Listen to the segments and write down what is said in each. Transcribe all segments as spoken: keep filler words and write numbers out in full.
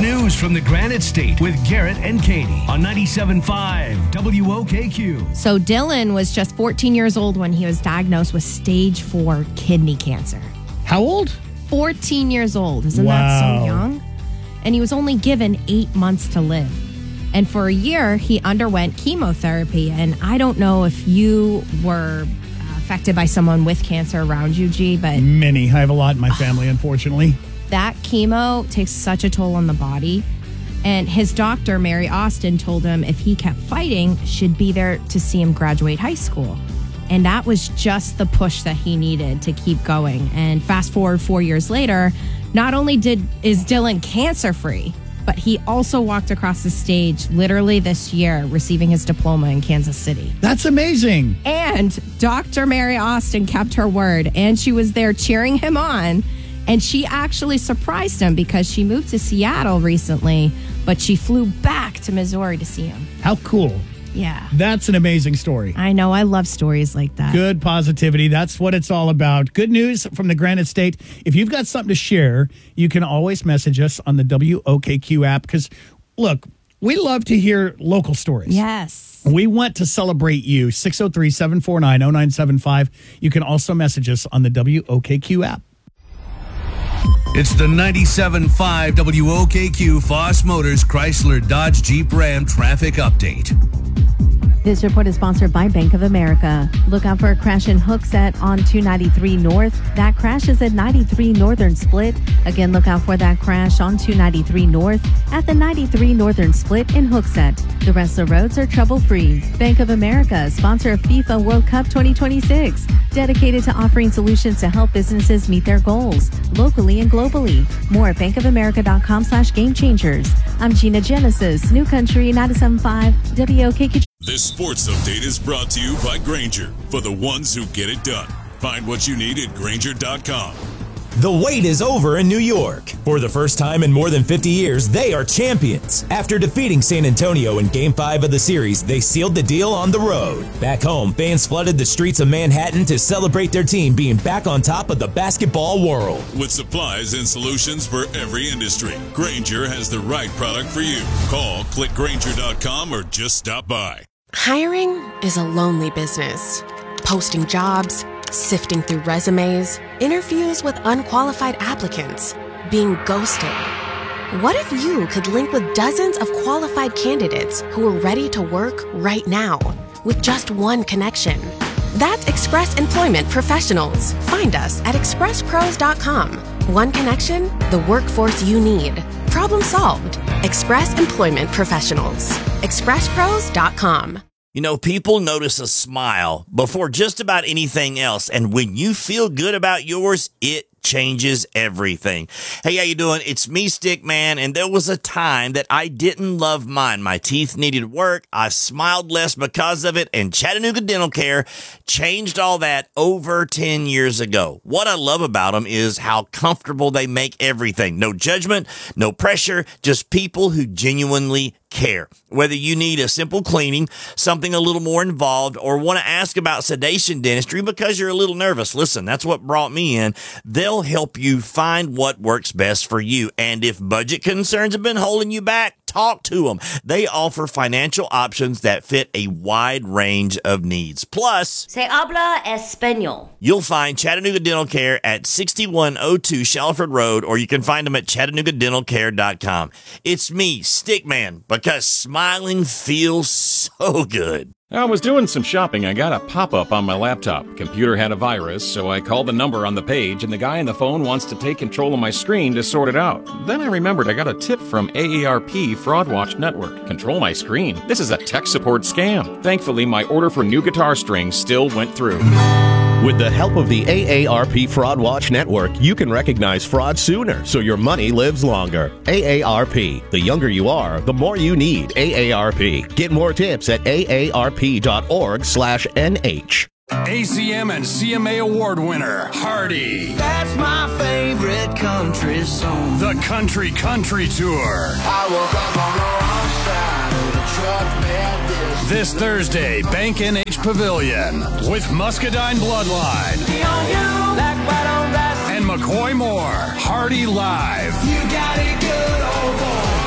news from the Granite State with Garrett and Katie on ninety-seven point five W O K Q. So Dylan was just fourteen years old when he was diagnosed with stage four kidney cancer. How old? fourteen years old. Isn't wow. that so young? And he was only given eight months to live. And for a year, he underwent chemotherapy. And I don't know if you were affected by someone with cancer around you, G, but... Many. I have a lot in my family, unfortunately. That chemo takes such a toll on the body. And his doctor, Mary Austin, told him if he kept fighting, she'd be there to see him graduate high school. And that was just the push that he needed to keep going. And fast forward four years later, not only did is Dylan cancer-free, but he also walked across the stage literally this year, receiving his diploma in Kansas City. That's amazing. And Doctor Mary Austin kept her word, and she was there cheering him on. And she actually surprised him because she moved to Seattle recently, but she flew back to Missouri to see him. How cool. Yeah. That's an amazing story. I know. I love stories like that. Good positivity. That's what it's all about. Good news from the Granite State. If you've got something to share, you can always message us on the W O K Q app because, look, we love to hear local stories. Yes. We want to celebrate you. six oh three, seven four nine, oh nine seven five. You can also message us on the W O K Q app. It's the ninety-seven point five W O K Q Foss Motors Chrysler Dodge Jeep Ram traffic update. This report is sponsored by Bank of America. Look out for a crash in Hooksett on two ninety-three North. That crash is at ninety-three Northern Split. Again, look out for that crash on two ninety-three North at the ninety-three Northern Split in Hooksett. The rest of the roads are trouble-free. Bank of America, sponsor of FIFA World Cup twenty twenty-six. Dedicated to offering solutions to help businesses meet their goals, locally and globally. More at bankofamerica.com slash game changers. I'm Gina Genesis, New Country ninety-seven point five W O K Q. This sports update is brought to you by Grainger, for the ones who get it done. Find what you need at Grainger dot com. The wait is over in New York. For the first time in more than fifty years, they are champions. After defeating San Antonio in Game five of the series, they sealed the deal on the road. Back home, fans flooded the streets of Manhattan to celebrate their team being back on top of the basketball world. With supplies and solutions for every industry, Grainger has the right product for you. Call, click Grainger dot com, or just stop by. Hiring is a lonely business. Posting jobs, sifting through resumes, interviews with unqualified applicants, being ghosted. What if you could link with dozens of qualified candidates who are ready to work right now with just one connection? That's Express Employment Professionals. Find us at express pros dot com. One connection, the workforce you need. Problem solved. Express Employment Professionals. express pros dot com. You know, people notice a smile before just about anything else. And when you feel good about yours, it changes everything. Hey, how you doing? It's me, Stickman, and there was a time that I didn't love mine. My teeth needed work. I smiled less because of it, and Chattanooga Dental Care changed all that over ten years ago. What I love about them is how comfortable they make everything. No judgment, no pressure, just people who genuinely care. Whether you need a simple cleaning, something a little more involved, or want to ask about sedation dentistry because you're a little nervous, listen, that's what brought me in. They'll help you find what works best for you. And if budget concerns have been holding you back, talk to them. They offer financial options that fit a wide range of needs. Plus, Se habla español. You'll find Chattanooga Dental Care at sixty-one oh two Shalford Road, or you can find them at chattanooga dental care dot com. It's me, Stickman, because smiling feels so good. I was doing some shopping. I got a pop-up on my laptop. Computer had a virus, so I called the number on the page, and the guy on the phone wants to take control of my screen to sort it out. Then I remembered I got a tip from A A R P Fraud Watch Network. Control my screen? This is a tech support scam. Thankfully, my order for new guitar strings still went through. With the help of the A A R P Fraud Watch Network, you can recognize fraud sooner so your money lives longer. A A R P. The younger you are, the more you need A A R P. Get more tips at A A R P dot org slash N H. A C M and C M A award winner, Hardy. That's my favorite country song. The Country Country Tour. I woke up on the wrong side of the truck bed this, this Thursday, Bank N H Pavilion with Muscadine Bloodline. On you, like white on rice. And McCoy Moore. Hardy Live. You got it good, old boy.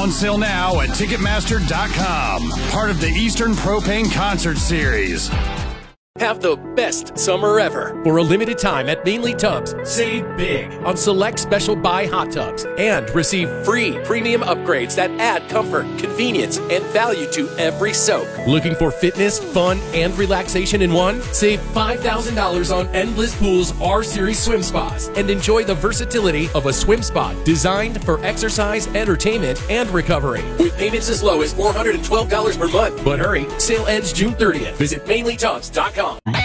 On sale now at Ticketmaster dot com. Part of the Eastern Propane Concert Series. Have the best summer ever. For a limited time at Mainly Tubs, save big on select special buy hot tubs and receive free premium upgrades that add comfort, convenience, and value to every soak. Looking for fitness, fun, and relaxation in one? Save five thousand dollars on Endless Pools R-Series swim spas and enjoy the versatility of a swim spa designed for exercise, entertainment, and recovery. With payments as low as four hundred twelve dollars per month. But hurry, sale ends June thirtieth. Visit Mainly Tubs dot com.